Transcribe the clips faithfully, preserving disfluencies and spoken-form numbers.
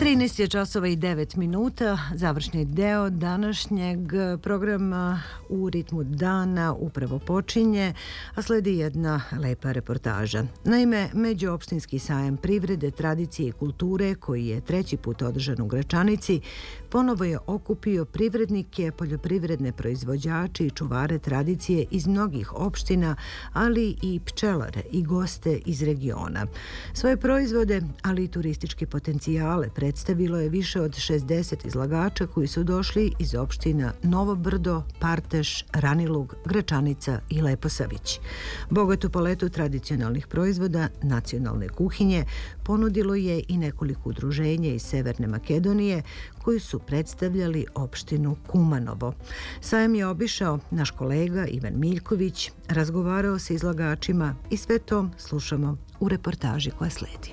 trinaest je časova i devet minuta, završni deo današnjeg programa U ritmu dana upravo počinje, a sledi jedna lepa reportaža. Naime, Međuopštinski sajam privrede, tradicije i kulture, koji je treći put održan u Gračanici, ponovo je okupio privrednike, poljoprivredne proizvođače i čuvare tradicije iz mnogih opština, ali i pčelare i goste iz regiona. Svoje proizvode, ali i turističke potencijale predstavilo je više od šezdeset izlagača koji su došli iz opština Novo Brdo, Parteš, Ranilug, Gračanica i Leposavić. Bogatu paletu tradicionalnih proizvoda nacionalne kuhinje ponudilo je i nekoliko udruženja iz Severne Makedonije koji su predstavljali opštinu Kumanovo. Sajam je obišao naš kolega Ivan Miljković, razgovarao sa izlagačima i sve to slušamo u reportaži koja sledi.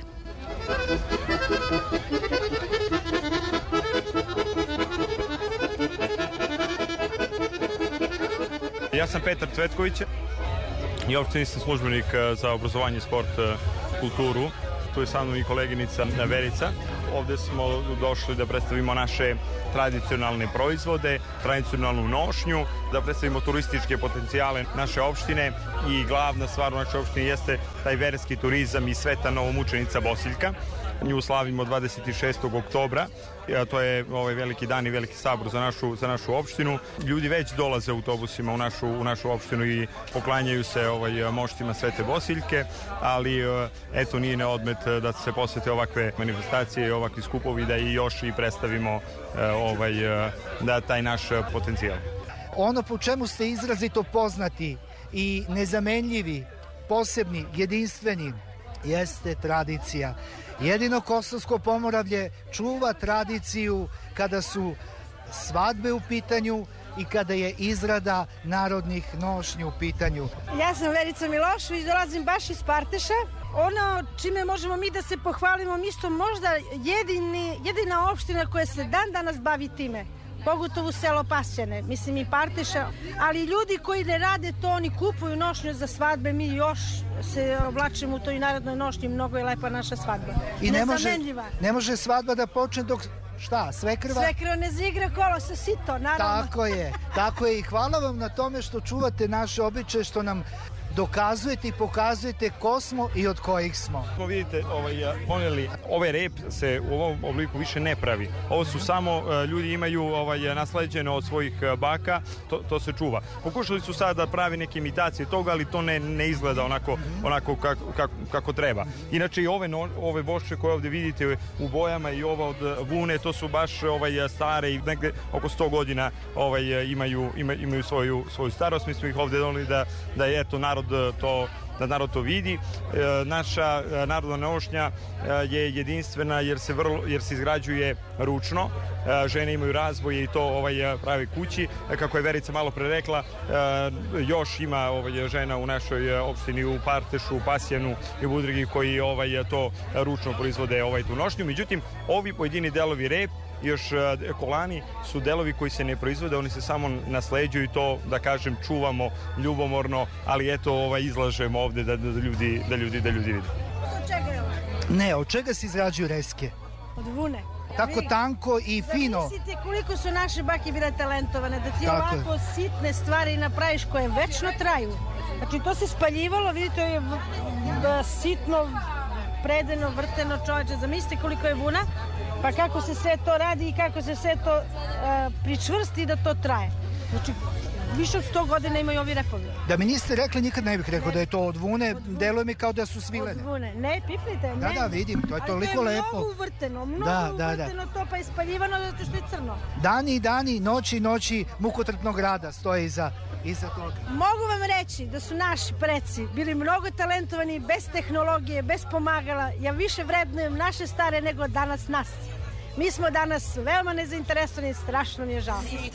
Ja sam Petar Cvetković i opštini sam službenik za obrazovanje, sport, kulturu. Tu je sa mnom i koleginica Verica. Ovde smo došli da predstavimo naše tradicionalne proizvode, tradicionalnu nošnju, da predstavimo turističke potencijale naše opštine i glavna stvar u našoj opštini jeste taj verski turizam i Sveta novomučenica Bosiljka. Nju slavimo dvadeset šestog oktobra, to je ovaj veliki dan i veliki sabor za našu, za našu opštinu. Ljudi već dolaze autobusima u našu, u našu opštinu i poklanjaju se ovaj, moštima Svete Bosiljke, ali eto nije na odmet da se posete ovakve manifestacije i ovakvi skupovi, da i još i predstavimo ovaj, da taj naš potencijal. Ono po čemu ste izrazito poznati i nezamenljivi, posebni, jedinstveni, jeste tradicija. Jedino Kosovsko Pomoravlje čuva tradiciju kada su svadbe u pitanju i kada je izrada narodnih nošnji u pitanju. Ja sam Verica Milošević, dolazim baš iz Parteša. Ono čime možemo mi da se pohvalimo, mi smo možda jedini, jedina opština koja se dan danas bavi time. Pogotovo selo Pasjane, mislim i Parteša, ali ljudi koji ne rade to, oni kupuju nošnju za svadbe, mi još se oblačimo u toj narodnoj nošnji, mnogo je lepa naša svadba. I ne može, ne može svadba da počne dok, šta, svekrva? Svekrva ne zigra kolo sa sito, naravno. Tako je, tako je i hvala vam na tome što čuvate naše običaje, što nam dokazujete i pokazujete ko smo i od kojih smo. Como vidite, ovaj, poneli, ovaj rep se u ovom obliku više ne pravi. Ovo su samo, ljudi imaju ovaj, nasleđeno od svojih baka, to, to se čuva. Pokušali su sad da pravi neke imitacije toga, ali to ne, ne izgleda onako, onako kako, kako, kako treba. Inače i ove, no, ove bošče koje ovde vidite u bojama i ova od vune, to su baš ovaj, stare i negde oko sto godina ovaj, imaju, ima, imaju svoju, svoju starost. Mi smo ih ovde doneli da, da je eto narod to, da narod to vidi. E, naša narodna nošnja je jedinstvena jer se, vrlo, jer se izgrađuje ručno. E, žene imaju razvoje i to ovaj, prave kući. E, kako je Verica malo pre rekla, e, još ima ovaj, žena u našoj opštini u Partešu, u Pasjanu i u Budrigi koji ovaj, to ručno proizvode ovaj, tu nošnju. Međutim, ovi pojedini delovi rep još kolani su delovi koji se ne proizvode, oni se samo nasleđuju i to, da kažem, čuvamo ljubomorno, ali eto ovaj, izlažemo ovde da, da, ljudi, da, ljudi, da ljudi vide. Od čega je ovo? Ne, od čega se izrađuju reske? Od vune. Tako tanko i fino. Zamislite koliko su naše bake bile talentovane, da ti tako ovako je. Sitne stvari napraviš koje večno traju. Znači to se spaljivalo, vidite, je sitno, predeno, vrteno, čoveče, zamislite koliko je vuna, pa kako se sve to radi i kako se sve to uh, pričvrsti da to traje. Znači, više od sto godina imaju ovi repovi. Da mi niste rekli, nikad ne bih rekao ne. Da je to od vune, deluje mi kao da su svilene. Od vune, ne, pipnite, ne. Da, da, vidim, to je toliko lepo. Ali to je mnogo uvrteno, mnogo da, da, uvrteno da. to, pa je spaljivano zato što je crno. Dani i dani, noći i noći mukotrpnog rada stoje iza, iza toga. Mogu vam reći da su naši preci bili mnogo talentovani, bez tehnologije, bez pomagala. Ja više vrednujem naše stare nego danas nas. Mi smo danas veoma nezainteresovani, strašno mi je žao.